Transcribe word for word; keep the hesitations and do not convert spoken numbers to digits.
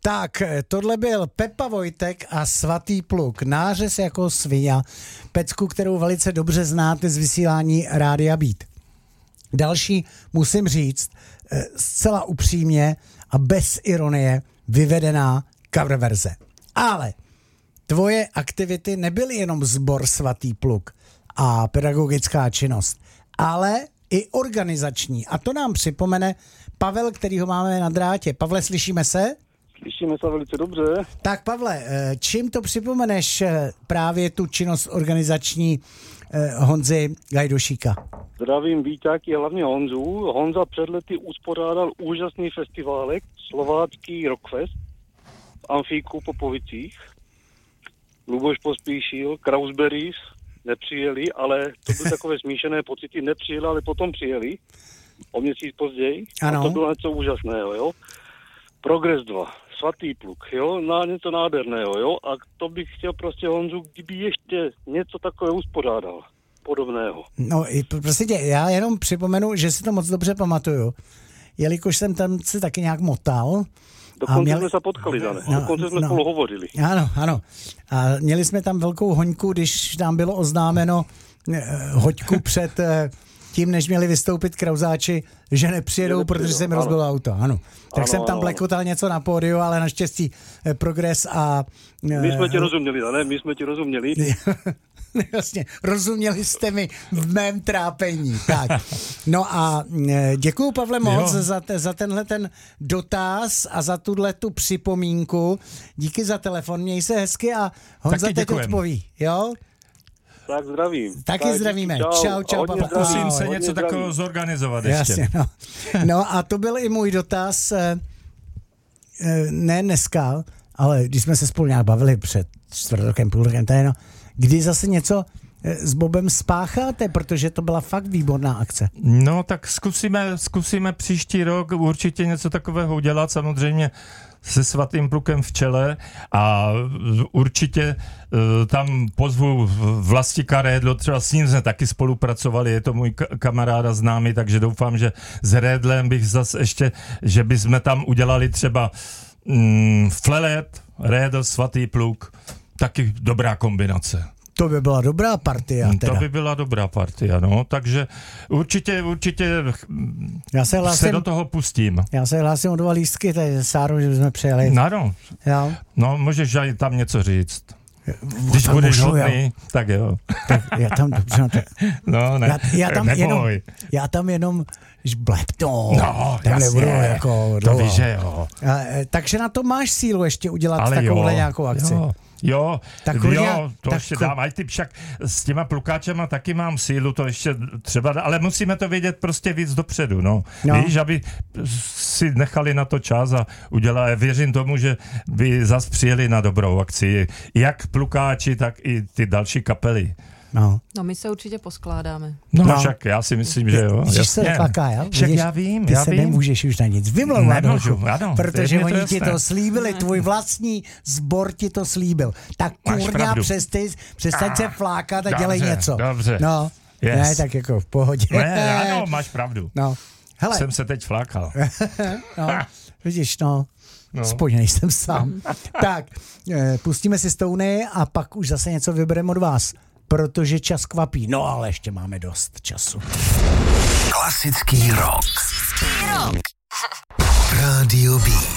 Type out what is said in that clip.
Tak, tohle byl Pepa Vojtek a Svatý pluk. Nářez jako sviňa. Pecku, kterou velice dobře znáte z vysílání Rádia Beat. Další, musím říct, zcela upřímně a bez ironie vyvedená cover verze. Ale tvoje aktivity nebyly jenom sbor Svatý pluk a pedagogická činnost, ale i organizační. A to nám připomene Pavel, kterýho máme na drátě. Pavle, slyšíme se? Slyšíme se velice dobře. Tak Pavle, čím to připomeneš právě tu činnost organizační Honzy Gajdošíka? Zdravím Víťáky a hlavně Honzu. Honza před lety uspořádal úžasný festiválek, slovácký Rockfest v Amfíku Popovicích. Luboš Pospíšil, Krausberries nepřijeli, ale to byly takové smíšené pocity, nepřijeli, ale potom přijeli o měsíc později. Ano. A to bylo něco úžasného, jo. Progress dva, Svatý pluk, jo, na něco nádherného, jo. A to bych chtěl prostě Honzu, kdyby ještě něco takového uspořádal, podobného. No, prostě tě, já jenom připomenu, že si to moc dobře pamatuju, jelikož jsem tam se taky nějak motal. Dokonce měli... jsme se potkali, Dane. No, Dokonce jsme no. spolu hovořili. Ano, ano. A měli jsme tam velkou hoňku, když tam bylo oznámeno eh, hoďku před eh, tím, než měli vystoupit Krauzáči, že nepřijedou, protože se mi rozbilo auto. Ano. Tak ano, jsem tam blekotal něco na pódiu, ale naštěstí eh, Progress a... Eh, my jsme ti rozuměli, Dane, my jsme ti rozuměli. Jasně, rozuměli jste mi v mém trápení. Tak. No a děkuju, Pavle, moc za, te, za tenhle ten dotaz a za tuhle tu připomínku. Díky za telefon, měj se hezky a Honza teď odpoví, jo? Tak zdravím. Taky tak, zdravíme. Čau, čau, čau Pavle. Musím se něco zdravím. Takového zorganizovat ještě. Jasně, no. No a to byl i můj dotaz, ne dneska, ale když jsme se spolu nějak bavili před čtvrt rokem, půl rokem, to je no, kdy zase něco s Bobem spácháte, protože to byla fakt výborná akce. No tak zkusíme, zkusíme příští rok určitě něco takového udělat, samozřejmě se Svatým plukem v čele a určitě uh, tam pozvu Vlastika Rédlo, třeba s ním jsme taky spolupracovali, je to můj k- kamarád a známý, takže doufám, že s Rédlem bych zase ještě, že bychom tam udělali třeba um, Flelet, Rédl, Svatý pluk, taky dobrá kombinace. To by byla dobrá partia. Teda. To by byla dobrá partia, no, takže určitě, určitě já se, hlásím, se do toho pustím. Já se hlásím o dva lístky, tady Sáru, že jsme přijeli. No, no, no můžeš aj tam něco říct. Když tam budeš můžu, hodný, jo. tak jo. Tak já tam, dobře, no, tak, no ne, já, já tam neboj. jenom, já tam jenom žblepto. No, tak jasně, nebudu jako to víš, že jo. A, takže na to máš sílu ještě udělat ale takovouhle jo, nějakou akci. Jo. Jo, tak jo, kurňa, to tak ještě kur... dám, aj ty však s těma plukáčema taky mám sílu, to ještě třeba, ale musíme to vědět prostě víc dopředu, no. no. Víš, aby si nechali na to čas a udělali, věřím tomu, že by zas přijeli na dobrou akci, jak plukáči, tak i ty další kapely. No. no my se určitě poskládáme. No, no. však já si myslím, že jo. Vidíš se tlaká, jo? Však já vím, ty já se vím. nemůžeš už na nic vymlouvat. Nemůžu, ano. Protože oni ti to slíbili, tvůj vlastní sbor ti to slíbil. Tak kurňa, přestaň, přestaň se flákat a dobře, dělej něco. Dobře. No, yes. ne, tak jako v pohodě. Ne, ano, máš pravdu. No. Hele. Jsem se teď flákal. no, vidíš, no. No. Aspoň nejsem sám. Tak, pustíme si Stony a pak už zase něco vybereme od vás. Protože čas kvapí. No ale ještě máme dost času. Klasický rock. Klasický rock. Rádio Beat.